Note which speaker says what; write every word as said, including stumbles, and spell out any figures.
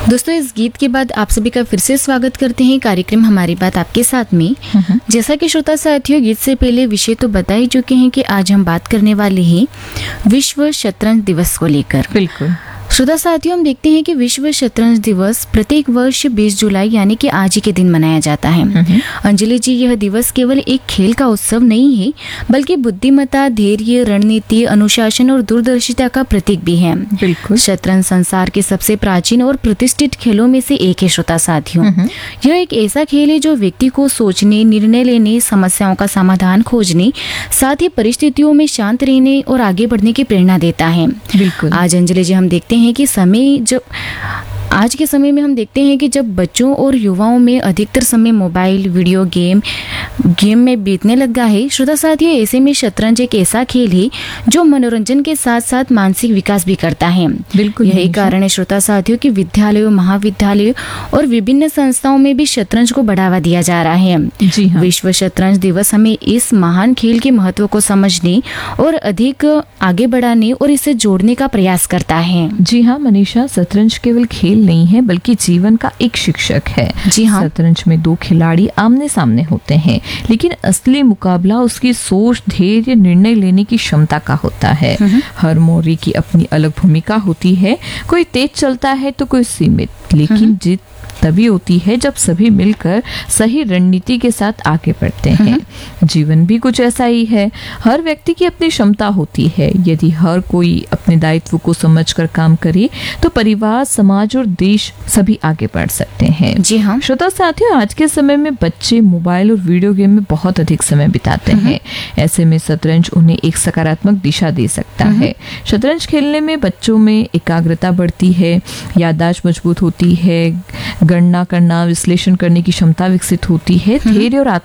Speaker 1: दोस्तों, इस गीत के बाद आप सभी का फिर से स्वागत करते हैं कार्यक्रम हमारी बात आपके साथ में। जैसा कि श्रोता साथियों, गीत से पहले विषय तो बता ही चुके हैं कि आज हम बात करने वाले हैं विश्व शतरंज दिवस को लेकर।
Speaker 2: बिल्कुल
Speaker 1: श्रोता साथियों, हम देखते हैं कि विश्व शतरंज दिवस प्रत्येक वर्ष बीस जुलाई यानी कि आज ही के दिन मनाया जाता है। अंजलि जी, यह दिवस केवल एक खेल का उत्सव नहीं है, बल्कि बुद्धिमत्ता, धैर्य, रणनीति, अनुशासन और दूरदर्शिता का प्रतीक भी है।
Speaker 2: बिल्कुल
Speaker 1: शतरंज संसार के सबसे प्राचीन और प्रतिष्ठित खेलों में से एक है। श्रोता साथियों, यह एक ऐसा खेल है जो व्यक्ति को सोचने, निर्णय लेने, समस्याओं का समाधान खोजने, साथ ही परिस्थितियों में शांत रहने और आगे बढ़ने की प्रेरणा देता है।
Speaker 2: बिल्कुल
Speaker 1: आज अंजलि जी, हम देखते हैं कि समय जब आज के समय में हम देखते हैं कि जब बच्चों और युवाओं में अधिकतर समय मोबाइल, वीडियो गेम गेम में बीतने लगा है। श्रोता साथियों, ऐसे में शतरंज एक ऐसा खेल है जो मनोरंजन के साथ साथ मानसिक विकास भी करता है।
Speaker 2: बिल्कुल
Speaker 1: यही कारण है श्रोता साथियों कि विद्यालयों, महाविद्यालयों और विभिन्न संस्थाओं में भी शतरंज को बढ़ावा दिया जा रहा है।
Speaker 2: जी हाँ।
Speaker 1: विश्व शतरंज दिवस हमें इस महान खेल के महत्व को समझने और अधिक आगे बढ़ाने और इसे जोड़ने का प्रयास करता है।
Speaker 2: जी हाँ मनीषा, शतरंज केवल खेल नहीं है बल्कि जीवन का एक शिक्षक है।
Speaker 1: जी हाँ।
Speaker 2: शतरंज में दो खिलाड़ी आमने सामने होते हैं, लेकिन असली मुकाबला उसकी सोच, धैर्य, निर्णय लेने की क्षमता का होता है। हर मोरी की अपनी अलग भूमिका होती है। कोई तेज चलता है तो कोई सीमित, लेकिन जीत तभी होती है जब सभी मिलकर सही रणनीति के साथ आगे बढ़ते हैं। जीवन भी कुछ ऐसा ही है। हर व्यक्ति की अपनी क्षमता होती है। यदि हर कोई अपने दायित्व को समझकर काम करे तो परिवार, समाज और देश सभी आगे बढ़ सकते हैं।
Speaker 1: जी हाँ।
Speaker 2: श्रोता साथियों, आज के समय में बच्चे मोबाइल और वीडियो गेम में बहुत अधिक समय बिताते हैं। ऐसे में शतरंज उन्हें एक सकारात्मक दिशा दे सकता है। शतरंज खेलने में बच्चों में एकाग्रता बढ़ती है, याददाश्त मजबूत होती है, गणना करना, विश्लेषण करने की क्षमता विकसित होती है, धैर्य और